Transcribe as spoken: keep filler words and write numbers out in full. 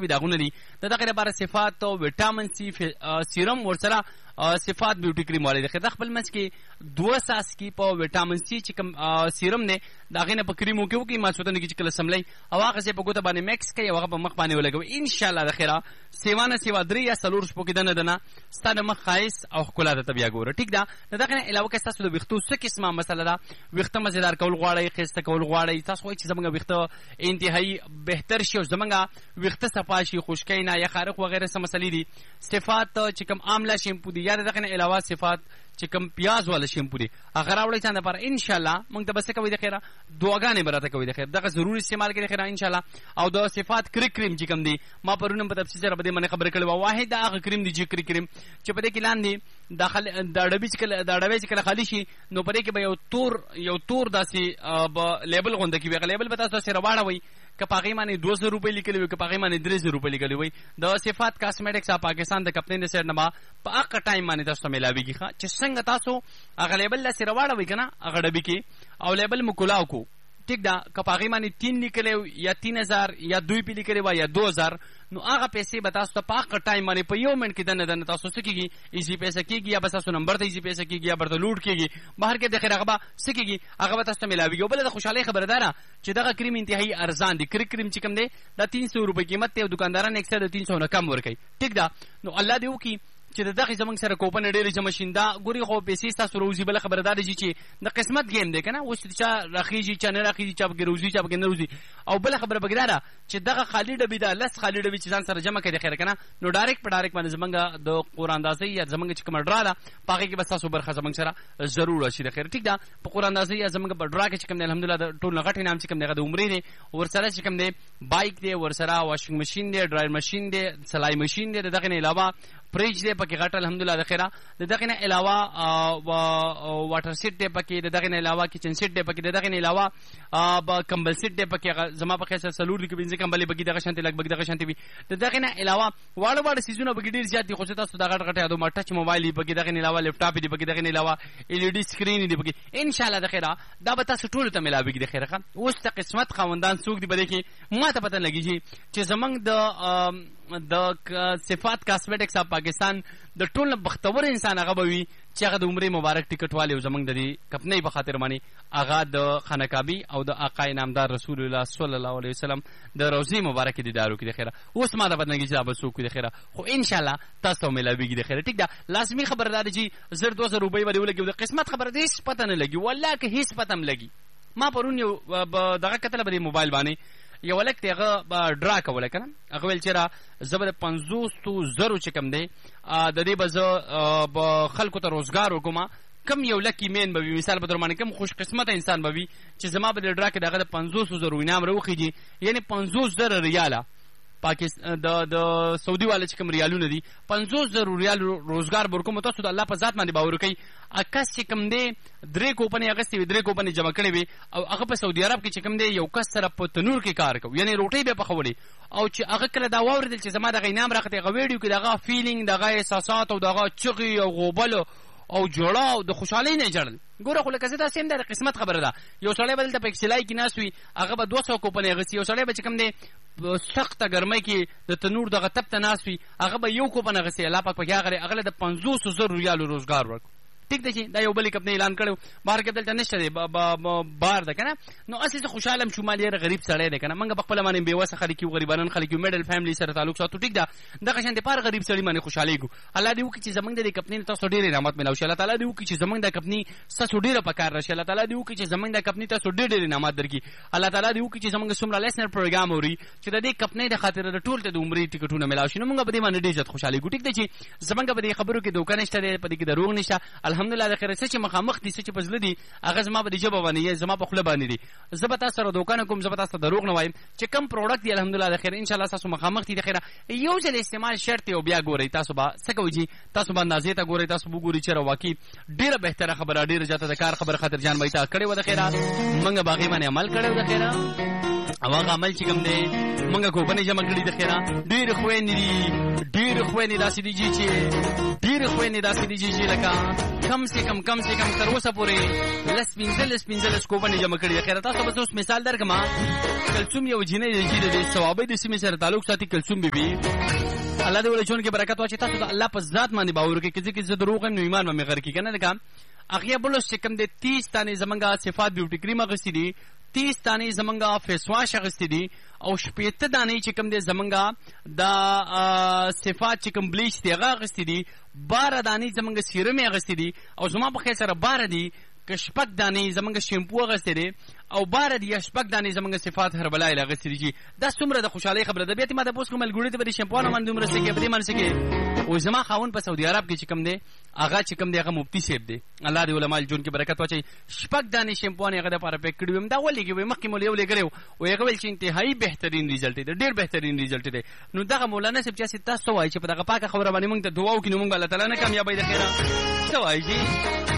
شوي داغونه دي د دغه لپاره صفات او وټامین سي سیرم ورسره صفات بیوټي کریم والے د خپل منځ کې دوه ساس کې په وټامین سي چې کوم سیرم نه داغه نه په کریمو کې وکي ما سوتنه کې کله سملای او هغه څه په ګوته باندې مکس کوي هغه په مخ باندې ولګوي ان شاء الله د خیره سیوانه سیوا درې یا سلور شپو کې دنه دنه ستاسو مخ خایس او خلا ته بیا ګوره ټیک ده دغه نه علاوه کې تاسو د ویختو څه قسمه مسله ده ویخته مزیدار کول غواړئ خسته کول غواړئ تاسو وایي چې زمونږ ویخته انتهایی بهتر شي او زمونږ ویخته صفا شي خشکۍ نه یا خارق وغیرہ سم مسلې دي صفات چې کوم عامله شیمپو دي یا دغه نه علاوه صفات چې کوم پیاز والا شیمپو دي هغه راوړی ځان لپاره ان شاء الله موږ ته بس کوي د خیره دعاګانې براته کوي د خیر دغه ضروري استعمال کړئ خیره ان شاء الله او د صفات کریک کریم چې کوم دي ما پرونه په تفصیل سره به باندې خبرې کړې و واحد هغه کریم دی چې کریک کریم چې په دې کې لاندې داخل د ډبې چې کله د ډبې چې کله خالی شي نو په دې کې به یو تور یو تور داسې لیبل غونډه کې وي لیبل به تاسو سره واړوي که پاغي باندې دو سو روپۍ لیکلي وي که پاغي باندې درې سو روپۍ لیکلي وي د صفات کاسمیټکس اف پاکستان د کمپنۍ د سایډ نه ما په هغه ټایم باندې تاسو ملاويږي چې څنګه تاسو هغه لیبل لا سره واړوي کنه هغه ډبې کې او لیبل مکولاو کو ټیک ده که پاغي باندې تین لیکلي یا تین هزار یا دوی پی لیکلي وي یا دو هزار نو هغه پیسې به تاسو ته په هغه ټایم باندې په یو منټ کې دنه دنه تاسو څه کېږي ایزي پیسې کېږي یا به تاسو نمبر ته ایزي پیسې کېږي یا برته لوډ کېږي بهر کې د خیر هغه به څه کېږي هغه به تاسو ته ملاويږي او بله د خوشحالۍ خبره ده نه چې دغه کریم انتهایی ارزان دی کریک کریم چې کوم دی دا تین سو روپۍ قیمت دی او دکانداران اکثر د تین سو نه کم ورکوي ټیک ده نو الله دې وکړي چې دغه زمنګ سره کوپن ډېرې جمع شین دا ګوري خو پیسې تاسو روزي بل خبردار دي چې د قسمت گیم دی کنه اوس چې راخیږي چې نه راخیږي چې به روزي چې به نه روزي او بل خبره بګداره چې دغه خالی ډبې دا لس خالی ډبې چې ځان سره جمع کړي خیر کنه نو ډایرکټ په ډایرکټ باندې زمنګ د قران اندازې یا زمنګ چې کوم ډرا ده پاګه کې بس تاسو برخه زمنګ سره ضرور شي خیر ټیک ده په قران اندازې یا زمنګ په ډرا کې چې کوم الحمدلله ټول غټي نام چې کوم دغه د عمرې دی ورسره چې کوم دی بایک دی ورسره واشینګ ماشین دی ډرایر ماشین دی سلای ماشین دی دغه نه علاوه فریج دی پکې غټ الحمدلله د خیره دغه نه علاوه واټر سیټ دی پکې دغه نه علاوه کچن سیټ دی پکې دغه نه علاوه کمبل سیټ دی پکې زما په خیسه سلور کې بنځ کمبلې پکې دغه شانتي لګ بګ دغه شانتي وي دغه نه علاوه واړه واړه سيزونه پکې ډیر زیات دي خو تاسو دغه غټ یادو ما ټچ موبایل دی پکې دغه نه علاوه لپټاپ دی پکې دغه نه علاوه ال ای ډي سکرین دی پکې ان شاء الله د خیره دا به تاسو ټول ته ملاويږي د خیره اوس ته قسمت خوندان څوک دی بده کې ما ته پته لګیږي چې زمنګ د د صفات کاسمیټکس اف پاکستان د ټول بختور انسان هغه بوي چې هغه د عمرې مبارک ټیکټ والے زمنګ د دې کپنۍ په خاطر باندې هغه د خانقابي او د آقا نامدار رسول الله صلی الله علیه وسلم د روزي مبارک دي دارو کې د خیره اوس ما د بدنګي چې ابو سوق د خیره خو ان شاء الله تاسو ملاويږي د خیره ټیک ده لازمي خبردار دي زر دو سو روپۍ باندې ولګي د قسمت خبر دي هیڅ پته نه لګي والله که هیڅ پته هم لګي ما پرون یو دغه کتل به موبایل باندې یو ولک ته هغه ډرا کوله کنه هغه ویل چې را زبر پنځوس زرو چې کم دی د دې به زه به خلکو ته روزګار وکوم کم یو لکی مین به وي مثال په در باندې کم خوش قسمت انسان به وي چې زما به د ډرا کې دغه د پنځوس زرو انعام راوخیږي یعنی پنځوس زره ریاله پاکستان د د سعودي والا چې کوم ریالونه دي پنځوس زره ریال روزګار ورکوم تاسو د الله په ذات باندې باور کوي اکاس چې کوم دی درې کوپنې اغستې وي درې کوپنې جمع کړې وي او هغه په سعودي عرب کې چې کوم دی یو کس سره په تنور کې کار کوي یعنی روټۍ به پخولي او چې هغه کله دا واوریدل چې زما دغه انعام راخته هغه ویډیو کې دغه فیلینګ دغه احساسات او دغه چغې او غوبل او جوړه او د خوشحالۍ نه جړل ګوره خو لکه زه داسې هم د قسمت خبره ده یو سړی به دلته په اکسلای کې ناست وي هغه به دوه سوه کوپنې اخیستي یو سړی به چې کوم دی سخته ګرمۍ کې د تنور دغه تپ ته ناست وي هغه به یو کوپن اخیستي الله پاک پکې هغه هغه له د پنځوسو زرو ریالو روزګار ورکړو ټیک دی چې دا یو بلې کمپنۍ اعلان کړی بهر کې دلته نشته دی بار ده که نه نو اصلي زه خوشحاله یم شمال یاره غریب سړی دی که نه موږ په خپله باندې بېوسه خلک یو غریبانان خلک یو میډل فیملي سره تعلق ساتو ټیک ده دغه شانتې په هر غریب سړي باندې خوشحالېږو الله دې وکړي چې زموږ د دې کمپنۍ نه تاسو ډېر انعامات میلاو شي الله تعالی دې وکړي چې زموږ دا کمپنۍ ستاسو ډېره په کار راشي الله تعالی دې وکړي چې زموږ دا کمپنۍ تاسو ډېر ډېر انعامات درکړي الله تعالی دې وکړي چې زموږ څومره لیسنر پروګرام اوري چې د دې کمپنۍ د خاطر د ټول ته د عمرې ټکټونه میلاو شي نو موږ په دې باندې ډېر زیات خوشحالېږو ټیک دی چې زموږ په دې خبرو کې دوکه نشته دی په دې کې دروغ نشته الحمدلله د خیر څه چې مخامخ دي څه چې په زړه دي هغه زما په دې ژبه باندې زما په خوله باندې دي زه به تاسو سره دوکه نه کوم زه به تاسو ته دروغ نه وایم چې کوم پروډکټ دی الحمدلله د خیر انشاءالله تاسو مخامخ دي د خیره یو ځل استعمال شرط او بیا ګورئ تاسو به څه کوئ جي تاسو به اندازې ته ګورئ تاسو به ګورئ چې واقعي ډېره بهتره خبره ډېره زیاته د کار خبره خاطر جان وایي تا کړې وه د خیره موږ به هغې باندې عمل کړی و د خیره او هغه عمل چې کوم دی موږ کوپنې جمع کړي د خیره ډېرې خویندې دي ډېرې خویندې داسې دي چې ډېرې خویندې داسې دي چې لکه کم سے کم کم سے کم تر اوسه پورې لس پنځلس پنځلس کوپنې جمع کړي د خیره. تاسو به اوس مثال درکړم کلثوم یو جینۍ ده چې د ثوابۍ د سیمې سره تعلق ساتي. کلثوم بیبي الله دې ولې ژوند کې برکت واچوي. تاسو د الله په ذات باندې باور وکړئ چې ځکه زه دروغ یم نو ایمان به مې غر کړي که نه لکه هغې بلوس چې کوم دی تیس دانې زمونږ صفات بیوټي کریم اخیستي دي تیس دانې زمونږ فیس واش اخیستي دي او شپېته دانې چې کوم دی زمونږ دا صفات چې کوم بلیچ دی هغه اخیستي دي باره دانې زمونږ سیرم یې اخیستي دي او زما په خیال سره باره دي که شپږ دانې زمونږ شیمپو اخیستی دی او باره دي یا شپږ دانې زمونږ صفات هربلا یې اخیستي دي چې دا څومره د خوشحالۍ خبره ده. بیا تې ما ته پوس کړم ملګري ته به دې شیمپوانه باندې دومره څه کوي په دې باندې څه کوي او زما خاوند په سعودي عرب کې چې کوم دی هغه چې کوم دی هغه مفتي صاحب دی الله دې علما ژوند کې برکت واچوي. شپږ دانې شیمپوانې هغه دپاره پیک کړي وم دا ولې کې وایي مخکې مو یو لېږلی و هغه ویل چې انتهایي بهترین ریزلټ دی ډېر بهترین ریزلټ دی. نو دغه مولانا صاحب چې هسې تاسو څه وایي چې په دغه پاکه خبره باندې موږ ته دعا وکړي نو موږ به الله تعالی نه کامیابوي د خیره څه وایي چې